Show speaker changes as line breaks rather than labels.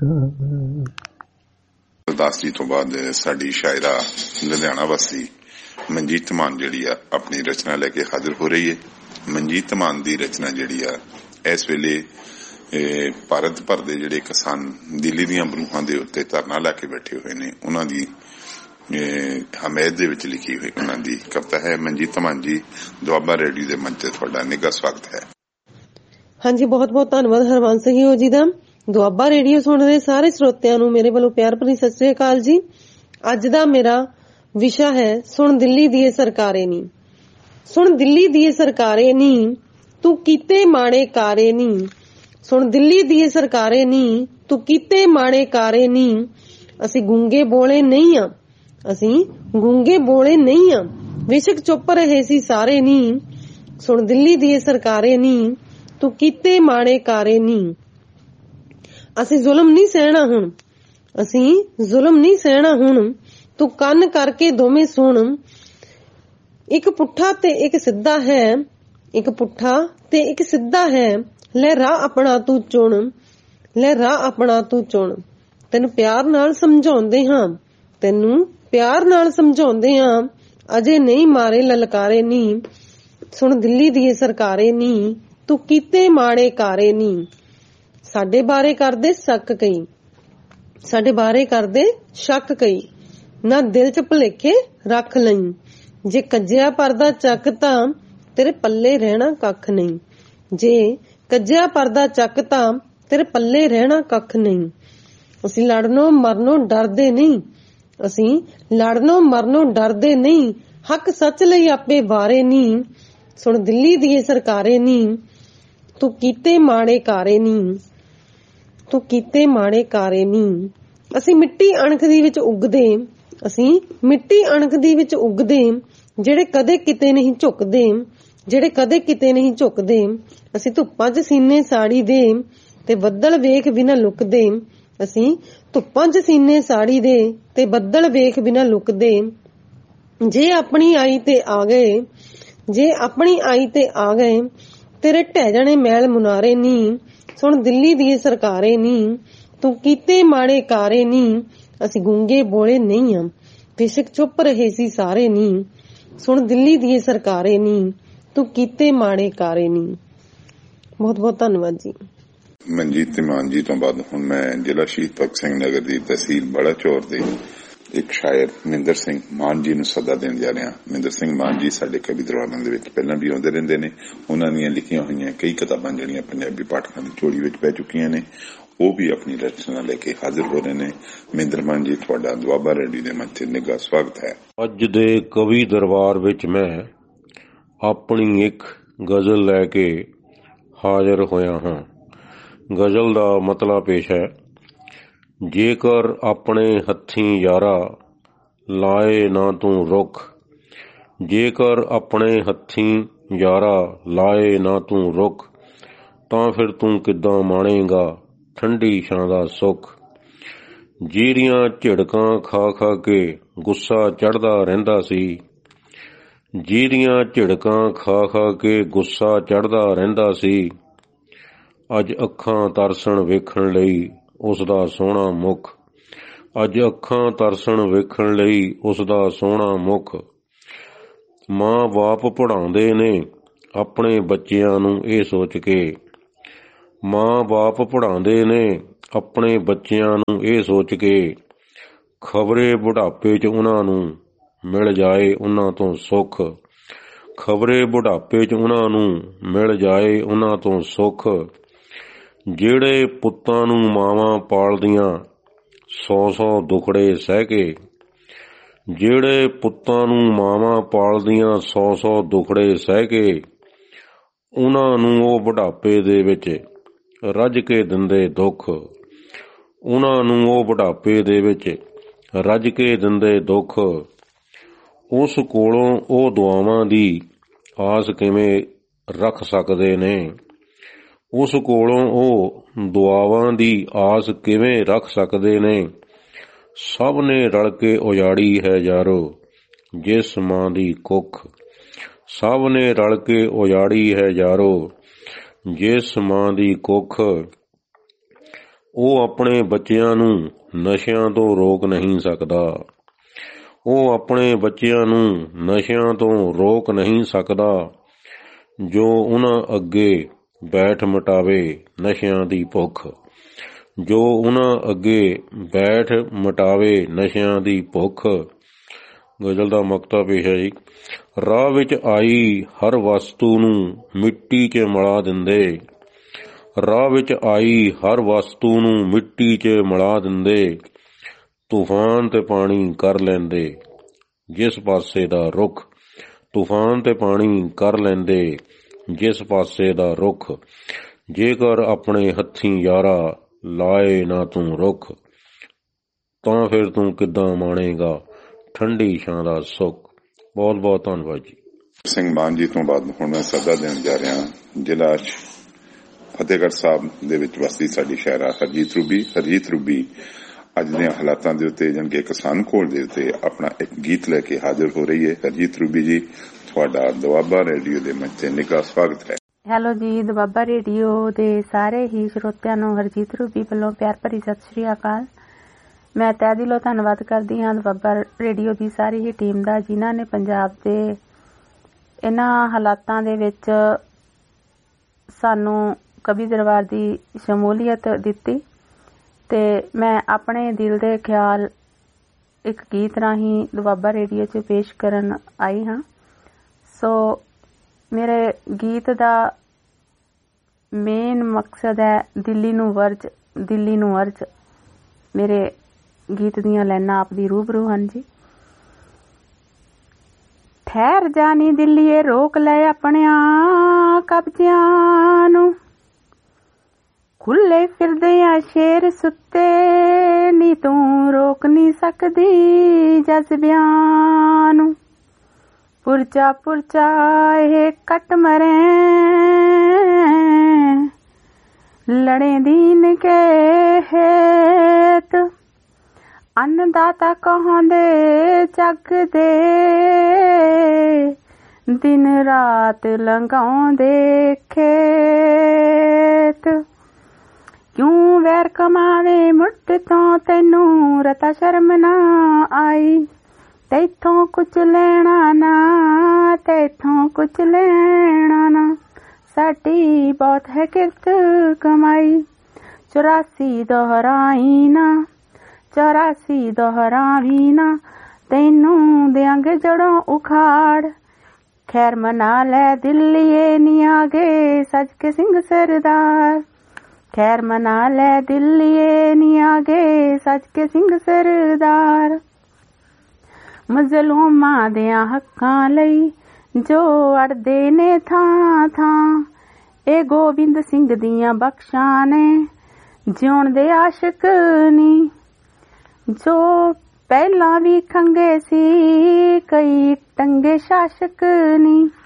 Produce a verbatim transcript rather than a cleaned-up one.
ਗੁਰਦਾਸ ਜੀ ਤੋਂ ਬਾਅਦ ਸਾਡੀ ਸ਼ਾਇਰਾ ਲੁਧਿਆਣਾ ਵਾਸੀ ਮਨਜੀਤ ਮਾਨ ਜਿਹੜੀ ਆ ਆਪਣੀ ਰਚਨਾ ਲੈ ਕੇ ਹਾਜ਼ਰ ਹੋ ਰਹੀ ਹੈ। ਮਨਜੀਤ ਮਾਨ ਦੀ ਰਚਨਾ ਜਿਹੜੀ ਆ ਇਸ ਵੇਲੇ ਭਾਰਤ ਭਰ ਦੇ ਜਿਹੜੇ ਕਿਸਾਨ ਦਿੱਲੀ ਦੀਆਂ ਬਰੂਹਾਂ ਦੇ ਉੱਤੇ ਧਰਨਾ ਲੈ ਕੇ ਬੈਠੇ ਹੋਏ ਨੇ, ਉਹਨਾਂ ਦੀ ਹਮਾਇਤ ਦੇ ਵਿੱਚ ਲਿਖੀ ਹੋਈ ਉਹਨਾਂ ਦੀ ਕਵਿਤਾ ਹੈ। ਮਨਜੀਤ ਮਾਨ ਜੀ, ਦੁਆਬਾ ਰੇਡੀਓ ਦੇ ਮੰਚ ਤੇ ਤੁਹਾਡਾ ਨਿੱਘਾ ਸਵਾਗਤ ਹੈ।
ਹਾਂਜੀ, ਬਹੁਤ ਬਹੁਤ ਧੰਨਵਾਦ ਹਰਵੰਸ ਸਿੰਘ ਜੀ ਦਾ। ਦੁਆਬਾ ਰੇਡੀਓ ਸੁਣ ਰਹੇ ਸਾਰੇ ਸਰੋਤਿਆਂ ਨੂੰ ਮੇਰੇ ਵੱਲੋਂ ਪਿਆਰ ਭਰੀ ਸਤਿ ਸ੍ਰੀ ਅਕਾਲ ਜੀ। ਅੱਜ ਦਾ ਮੇਰਾ ਵਿਸ਼ਾ ਹੈ ਸੁਣ ਦਿੱਲੀ ਦੀ ਸਰਕਾਰੇ ਨੀ। ਸੁਣ ਦਿੱਲੀ ਦੀ ਸਰਕਾਰੇ ਨੀ, ਤੂੰ ਕੀਤੇ ਮਾੜੇ ਕਾਰੇ ਨੀ। ਸੁਣ ਦਿੱਲੀ ਦੀ ਸਰਕਾਰੇ ਨੀ, ਤੂੰ ਕੀਤੇ ਮਾੜੇ ਕਾਰੇ ਨੀ। ਅਸੀਂ ਗੂੰਗੇ ਬੋਲੇ ਨਹੀਂ ਆ, ਅਸੀਂ ਗੂੰਗੇ ਬੋਲੇ ਨਹੀਂ ਆ, ਬੇਸ਼ੱਕ ਚੁੱਪ ਰਹੇ ਸੀ ਸਾਰੇ ਨੀ। ਸੁਣ ਦਿੱਲੀ ਦੀ ਸਰਕਾਰੇ ਨੀ, ਤੂੰ ਕੀਤੇ ਮਾੜੇ ਕਾਰੇ ਨੀ। ਅਸੀਂ ਜ਼ੁਲਮ ਨਹੀਂ ਸਹਿਣਾ ਹੁਣ, ਅਸੀਂ ਜ਼ੁਲਮ ਨਹੀਂ ਸਹਿਣਾ ਹੁਣ। ਤੂੰ ਕੰਨ ਕਰਕੇ ਦੋਵੇਂ ਸੁਣ, ਇੱਕ ਪੁੱਠਾ ਤੇ ਇੱਕ ਸਿੱਧਾ ਹੈ, ਇੱਕ ਪੁੱਠਾ ਤੇ ਇੱਕ ਸਿੱਧਾ ਹੈ। ਲੈ ਰਾਹ ਆਪਣਾ ਤੂੰ ਚੁਣ, ਲੈ ਰਾਹ ਆਪਣਾ ਤੂੰ ਚੁਣ। ਤੈਨੂੰ ਪਿਆਰ ਨਾਲ ਸਮਝਾਉਂਦੇ ਹਾਂ, ਤੈਨੂੰ ਪਿਆਰ ਨਾਲ ਸਮਝਾਉਂਦੇ ਹਾਂ, ਅਜੇ ਨਹੀਂ ਮਾਰੇ ਲਲਕਾਰੇ ਨੀ। ਸੁਣ ਦਿੱਲੀ ਦੀ ਸਰਕਾਰੇ ਨੀ, ਤੂੰ ਕੀਤੇ ਮਾੜੇ ਕਾਰੇ ਨੀ। ਸਾਡੇ ਬਾਰੇ ਕਰਦੇ ਸ਼ੱਕ ਕਈ, ਸਾਡੇ ਬਾਰੇ ਕਰਦੇ ਸ਼ੱਕ ਕਈ, ਨਾ ਦਿਲ ਚ ਭੁਲੇਖੇ ਰੱਖ ਲਈ। ਜੇ ਕੱਜਿਆ ਪਰਦਾ ਚੱਕ ਤਾਂ ਤੇਰੇ ਪੱਲੇ ਰਹਿਣਾ ਕੱਖ ਨਹੀਂ, ਜੇ ਕੱਜਿਆ ਪਰਦਾ ਚੱਕ ਤਾਂ ਤੇਰੇ ਪੱਲੇ ਰਹਿਣਾ ਕੱਖ ਨਹੀਂ। ਅਸੀਂ ਲੜਨੋਂ ਮਰਨੋਂ ਡਰਦੇ ਨਹੀਂ, ਅਸੀਂ ਲੜਨੋਂ ਮਰਨੋਂ ਡਰਦੇ ਨਹੀਂ, ਹੱਕ ਸੱਚ ਲਈ ਆਪੇ ਵਾਰੇ ਨੀ। ਸੁਣ ਦਿੱਲੀ ਦੀ ਸਰਕਾਰੇ ਨੀ, ਤੂੰ ਕੀਤੇ ਮਾੜੇ ਕਾਰੇ ਨੀ, ਤੂੰ ਕੀਤੇ ਮਾੜੇ ਕਾਰੇ ਨੀ। ਅਸੀਂ ਮਿੱਟੀ ਅਣਖ ਦੀ ਵਿੱਚ ਉੱਗਦੇ, ਅਸੀਂ ਮਿੱਟੀ ਅਣਖ ਦੀ ਵਿੱਚ ਉੱਗਦੇ, ਜਿਹੜੇ ਕਦੇ ਕਿਤੇ ਨਹੀਂ ਝੁਕਦੇ, ਜਿਹੜੇ ਕਦੇ ਕਿਤੇ ਨਹੀਂ ਝੁਕਦੇ। ਅਸੀਂ ਧੁੱਪਾਂ ਚ ਸੀਨੇ ਸਾੜੀ ਦੇ ਤੇ ਬੱਦਲ ਵੇਖ ਬਿਨਾਂ ਲੁਕਦੇ, ਅਸੀਂ ਧੁੱਪਾਂ ਚ ਸੀਨੇ ਸਾੜੀ ਦੇ ਤੇ ਬੱਦਲ ਵੇਖ ਬਿਨਾਂ ਲੁਕਦੇ। ਜੇ ਆਪਣੀ ਆਈ ਤੇ ਆ ਗਏ, ਜੇ ਆਪਣੀ ਆਈ ਤੇ ਆ ਗਏ, ਤੇਰੇ ਢਹਿ ਜਾਣੇ ਮਹਿਲ ਮੁਨਾਰੇ ਨੀ। ਸੁਣ ਦਿੱਲੀ ਦੀ ਸਰਕਾਰੇ ਨੀ, ਤੂੰ ਕੀਤੇ ਮਾੜੇ ਕਾਰੇ ਨੀ। ਅਸੀਂ ਗੂੰਗੇ ਬੋਲੇ ਨਹੀਂ ਆ, ਬੇਸ਼ੱਕ ਚੁੱਪ ਰਹੇ ਸੀ ਸਾਰੇ ਨੀ। ਸੁਣ ਦਿੱਲੀ ਦੀ ਸਰਕਾਰੇ ਨੀ, ਤੂੰ ਕੀਤੇ ਮਾੜੇ ਕਾਰੇ ਨੀ। ਬਹੁਤ ਬਹੁਤ ਧੰਨਵਾਦ ਜੀ।
ਮਨਜੀਤ ਮਾਨ ਜੀ ਤੋਂ ਬਾਅਦ ਹੁਣ ਮੈਂ ਜ਼ਿਲ੍ਹਾ ਸ਼ਹੀਦ ਭਗਤ ਸਿੰਘ ਨਗਰ ਦੀ ਤਹਿਸੀਲ ਬਲਾਚੌਰ ਦੇ ਇੱਕ ਸ਼ਾਇਰ ਮਹਿੰਦਰ ਸਿੰਘ ਮਾਨ ਜੀ ਨੂੰ ਸੱਦਾ ਦੇਣ ਜਾ ਰਿਹਾ। ਮਹਿੰਦਰ ਸਿੰਘ ਮਾਨ ਜੀ ਸਾਡੇ ਕਵੀ ਦਰਬਾਰਾਂ ਦੇ ਵਿੱਚ ਪਹਿਲਾਂ ਵੀ ਆਉਂਦੇ ਰਹਿੰਦੇ ਨੇ। ਉਹਨਾਂ ਦੀਆਂ ਲਿਖੀਆਂ ਹੋਈਆਂ ਕਈ ਕਿਤਾਬਾਂ ਜਿਹੜੀਆਂ ਪੰਜਾਬੀ ਪਾਠਕਾਂ ਦੀ ਝੋਲੀ ਵਿੱਚ ਪੈ ਚੁੱਕੀਆਂ ਨੇ, ਉਹ ਵੀ ਆਪਣੀ ਰਚਨਾ ਲੈ ਕੇ ਹਾਜ਼ਰ ਹੋ ਰਹੇ ਨੇ। ਮਹਿੰਦਰ ਮਾਨ ਜੀ, ਤੁਹਾਡਾ ਦੁਆਬਾ ਰੇਡੀਓ ਦੇ ਮੰਚ ਤੇ ਨਿੱਘਾ ਸਵਾਗਤ ਹੈ।
ਅੱਜ ਦੇ ਕਵੀ ਦਰਬਾਰ ਵਿੱਚ ਮੈਂ ਆਪਣੀ ਇੱਕ ਗਜ਼ਲ ਲੈ ਕੇ ਹਾਜ਼ਰ ਹੋਇਆ ਹਾਂ। ਗਜ਼ਲ ਦਾ ਮਤਲਬ ਪੇਸ਼ ਹੈ। ਜੇਕਰ ਆਪਣੇ ਹੱਥੀਂ ਯਾਰਾ ਲਾਏ ਨਾ ਤੂੰ ਰੁੱਖ, ਜੇਕਰ ਆਪਣੇ ਹੱਥੀਂ ਯਾਰਾ ਲਾਏ ਨਾ ਤੂੰ ਰੁੱਖ, ਤਾਂ ਫਿਰ ਤੂੰ ਕਿੱਦਾਂ ਮਾਣੇਗਾ ਠੰਡੀ ਛਾਂ ਦਾ ਸੁੱਖ। ਜੀਰੀਆਂ ਝਿੜਕਾਂ ਖਾ ਖਾ ਕੇ ਗੁੱਸਾ ਚੜ੍ਹਦਾ ਰਹਿੰਦਾ ਸੀ, ਜੀਰੀਆਂ ਝਿੜਕਾਂ ਖਾ ਖਾ ਕੇ ਗੁੱਸਾ ਚੜ੍ਹਦਾ ਰਹਿੰਦਾ ਸੀ। ਅੱਜ ਅੱਖਾਂ ਤਰਸਣ ਵੇਖਣ ਲਈ ਉਸਦਾ ਸੋਹਣਾ ਮੁੱਖ, ਅੱਜ ਅੱਖਾਂ ਤਰਸਣ ਵੇਖਣ ਲਈ ਉਸਦਾ ਸੋਹਣਾ ਮੁੱਖ। ਮਾਂ ਬਾਪ ਪੜ੍ਹਾਉਂਦੇ ਨੇ ਆਪਣੇ ਬੱਚਿਆਂ ਨੂੰ ਇਹ ਸੋਚ ਕੇ, ਮਾਂ ਬਾਪ ਪੜ੍ਹਾਉਂਦੇ ਨੇ ਆਪਣੇ ਬੱਚਿਆਂ ਨੂੰ ਇਹ ਸੋਚ ਕੇ, ਖਬਰੇ ਬੁਢਾਪੇ 'ਚ ਉਹਨਾਂ ਨੂੰ ਮਿਲ ਜਾਏ ਉਹਨਾਂ ਤੋਂ ਸੁੱਖ, ਖਬਰੇ ਬੁਢਾਪੇ 'ਚ ਉਹਨਾਂ ਨੂੰ ਮਿਲ ਜਾਏ ਉਹਨਾਂ ਤੋਂ ਸੁੱਖ। ਜਿਹੜੇ ਪੁੱਤਾਂ ਨੂੰ ਮਾਵਾਂ ਪਾਲਦੀਆਂ ਸੌ ਸੌ ਦੁਖੜੇ ਸਹਿ ਕੇ, ਜਿਹੜੇ ਪੁੱਤਾਂ ਨੂੰ ਮਾਵਾਂ ਪਾਲਦੀਆਂ ਸੌ ਸੌ ਦੁਖੜੇ ਸਹਿ ਕੇ, ਉਹਨਾਂ ਨੂੰ ਉਹ ਬੁਢਾਪੇ ਦੇ ਵਿੱਚ ਰੱਜ ਕੇ ਦਿੰਦੇ ਦੁੱਖ, ਉਹਨਾਂ ਨੂੰ ਉਹ ਬੁਢਾਪੇ ਦੇ ਵਿੱਚ ਰੱਜ ਕੇ ਦਿੰਦੇ ਦੁੱਖ। ਉਸ ਕੋਲੋਂ ਉਹ ਦੁਆਵਾਂ ਦੀ ਆਸ ਕਿਵੇਂ ਰੱਖ ਸਕਦੇ ਨੇ, ਉਸ ਕੋਲੋਂ ਉਹ ਦੁਆਵਾਂ ਦੀ ਆਸ ਕਿਵੇਂ ਰੱਖ ਸਕਦੇ ਨੇ। ਸਭ ਨੇ ਰਲ ਕੇ ਉਜਾੜੀ ਹੈ ਯਾਰੋ ਜਿਸ ਮਾਂ ਦੀ ਕੁੱਖ, ਸਭ ਨੇ ਰਲ ਕੇ ਉਜਾੜੀ ਹੈ ਯਾਰੋ ਜਿਸ ਮਾਂ ਦੀ ਕੁੱਖ। ਉਹ ਆਪਣੇ ਬੱਚਿਆਂ ਨੂੰ ਨਸ਼ਿਆਂ ਤੋਂ ਰੋਕ ਨਹੀਂ ਸਕਦਾ। ਉਹ ਆਪਣੇ ਬੱਚਿਆਂ ਨੂੰ ਨਸ਼ਿਆਂ ਤੋਂ ਰੋਕ ਨਹੀਂ ਸਕਦਾ ਜੋ ਉਹਨਾਂ ਅੱਗੇ ਬੈਠ ਮਿਟਾਵੇ ਨਸ਼ਿਆਂ ਦੀ ਭੁੱਖ। ਜੋ ਉਹਨਾਂ ਅੱਗੇ ਬੈਠ ਮਿਟਾਵੇ ਨਸ਼ਿਆਂ ਦੀ ਭੁੱਖ। ਗਜ਼ਲ ਦਾ ਮਕਤਾ ਪੇਸ਼ ਹੈ ਜੀ। ਰਾਹ ਵਿੱਚ ਆਈ ਹਰ ਵਸਤੂ ਨੂੰ ਮਿੱਟੀ 'ਚ ਮਿਲਾ ਦਿੰਦੇ। ਰਾਹ ਵਿੱਚ ਆਈ ਹਰ ਵਸਤੂ ਨੂੰ ਮਿੱਟੀ 'ਚ ਮਿਲਾ ਦਿੰਦੇ। ਤੂਫਾਨ ਤੇ ਪਾਣੀ ਕਰ ਲੈਂਦੇ ਜਿਸ ਪਾਸੇ ਦਾ ਰੁੱਖ। ਤੂਫਾਨ ਤੇ ਪਾਣੀ ਕਰ ਲੈਂਦੇ ਜਿਸ ਪਾਸੇ ਦਾ ਰੁੱਖ। ਜੇਕਰ ਆਪਣੇ ਹੱਥੀਂ ਯਾਰਾ ਲਾਏ ਨਾ ਤੂੰ ਰੁੱਖ, ਤਾਂ ਫਿਰ ਤੂੰ ਕਿੱਦਾਂ ਮਾਣੇਗਾ ਠੰਡੀ ਛਾਂ ਦਾ ਸੁੱਖ। ਬਹੁਤ ਬਹੁਤ ਧੰਨਵਾਦ ਜੀ।
ਸਿੰਘ ਮਾਨ ਜੀ ਤੋਂ ਬਾਅਦ ਹੁਣ ਮੈਂ ਸੱਦਾ ਦੇਣ ਜਾ ਰਿਹਾ ਜ਼ਿਲ੍ਹਾ ਫਤਿਹਗੜ੍ਹ ਸਾਹਿਬ ਦੇ ਵਿੱਚ ਵਸਦੀ ਸਾਡੀ ਸ਼ਾਇਰਾ ਹਰਜੀਤ ਰੂਬੀ। ਹਰਜੀਤ ਰੂਬੀ ਅੱਜ ਦੇ ਹਾਲਾਤਾਂ ਦੇ ਉੱਤੇ ਜਾਣੀ ਕਿ ਕਿਸਾਨ ਕੋਲ ਦੇ ਉੱਤੇ ਆਪਣਾ ਇੱਕ ਗੀਤ ਲੈ ਕੇ ਹਾਜ਼ਰ ਹੋ ਰਹੀ ਹੈ। ਹਰਜੀਤ ਰੂਬੀ ਜੀ, ਤੁਹਾਡਾ ਦੁਆਬਾ ਰੇਡੀਓ ਦੇ ਮੰਚ ਤੇ ਨਿੱਘਾ ਸਵਾਗਤ ਹੈ।
ਹੈਲੋ ਜੀ, ਦੁਆਬਾ ਰੇਡੀਓ ਦੇ ਸਾਰੇ ਹੀ ਸਰੋਤਿਆਂ ਨੂੰ ਹਰਜੀਤ ਰੂਬੀ ਵੱਲੋਂ ਪਿਆਰ ਭਰੀ ਸਤਿ ਸ੍ਰੀ ਅਕਾਲ। ਮੈਂ ਤਹਿ ਦਿਲੋਂ ਧੰਨਵਾਦ ਕਰਦੀ ਹਾਂ ਦੁਆਬਾ ਰੇਡੀਓ ਦੀ ਸਾਰੀ ਹੀ ਟੀਮ ਦਾ, ਜਿਨ੍ਹਾਂ ਨੇ ਪੰਜਾਬ ਦੇ ਇਹਨਾਂ ਹਾਲਾਤਾਂ ਦੇ ਵਿੱਚ ਸਾਨੂੰ ਕਵੀ ਦਰਬਾਰ ਦੀ ਸ਼ਮੂਲੀਅਤ ਦਿੱਤੀ ਤੇ ਮੈਂ ਆਪਣੇ ਦਿਲ ਦੇ ਖਿਆਲ ਇੱਕ ਗੀਤ ਰਾਹੀਂ ਦੁਆਬਾ ਰੇਡੀਓ 'ਚ ਪੇਸ਼ ਕਰਨ ਆਈ ਹਾਂ। ਸੋ ਮੇਰੇ ਗੀਤ ਦਾ ਮੇਨ ਮਕਸਦ ਹੈ ਦਿੱਲੀ ਨੂੰ ਵਰਜ, ਦਿੱਲੀ ਨੂੰ ਅਰਜ। ਮੇਰੇ ਗੀਤ ਦੀਆਂ ਲਾਈਨਾਂ ਆਪ ਦੀ ਰੂਬਰੂ ਹਨ ਜੀ। ਠਹਿਰ ਜਾਨੀ ਦਿੱਲੀਏ, ਰੋਕ ਲੈ ਆਪਣਿਆਂ ਕਬਜ਼ਿਆਂ ਨੂੰ। ਖੁੱਲੇ ਫਿਰਦੇ ਆ ਸ਼ੇਰ ਸੁੱਤੇ, ਨੀ ਤੂੰ ਰੋਕ ਨਹੀਂ ਸਕਦੀ ਜਜ਼ਬਿਆਂ ਨੂੰ। ਪੁਰਚਾ ਪੁਰਚਾ ਇਹ ਕੱਟ ਮਰੇ, ਲੜੇ ਦੀਨ ਕੇ ਹੇਤ। ਅੰਨਦਾਤਾ ਕਹਾਂਦੇ ਜੱਗ ਦੇ, ਦਿਨ ਰਾਤ ਲੰਘਾਉਂਦੇ ਖੇਤ। ਕਿਉਂ ਵੈਰ ਕਮਾਵੇ ਮੁੱਢ ਤੋਂ, ਤੈਨੂੰ ਰਤਾ ਸ਼ਰਮ ਨਾ ਆਈ। ਤੈਥੋਂ ਕੁਝ ਲੈਣਾ ਨਾ, ਤੈਥੋਂ ਕੁਝ ਲੈਣਾ ਨਾ, ਸਾਡੀ ਬਹੁਤ ਹੈ ਕਿਰਤ ਕਮਾਈ। ਚੁਰਾਸੀ ਦੁਹਰਾਈ ਨਾ, ਚੁਰਾਸੀ ਦੁਹਰਾਵੀ ਨਾ, ਤੈਨੂੰ ਦਿਆਂਗੇ ਜੜੋਂ ਉਖਾੜ। ਖੈਰ ਮਨਾ ਲੈ ਦਿੱਲੀਏ, ਨੀ ਆਗੇ ਸੱਜ ਕੇ ਸਿੰਘ ਸਰਦਾਰ। ਖੈਰ ਮਨਾ ਲੈ ਦਿੱਲੀਏ, ਨੀ ਆਗੇ ਸੱਜ ਕੇ ਸਿੰਘ ਸਰਦਾਰ। ਮਜ਼ਲੂਮਾਂ ਦਿਆਂ ਹੱਕਾਂ ਲਈ ਜੋ ਅੜਦੇ ਨੇ ਥਾਂ ਥਾਂ, ਇਹ ਗੋਬਿੰਦ ਸਿੰਘ ਦੀਆਂ ਬਖਸ਼ਾਂ ਨੇ ਜਿਉਣ ਦੇ ਆਸ਼ਕ ਨੀ। ਜੋ ਪਹਿਲਾਂ ਵੀ ਖੰਗੇ ਸੀ ਕਈ ਟੰਗੇ ਸ਼ਾਸਕ ਨੀ,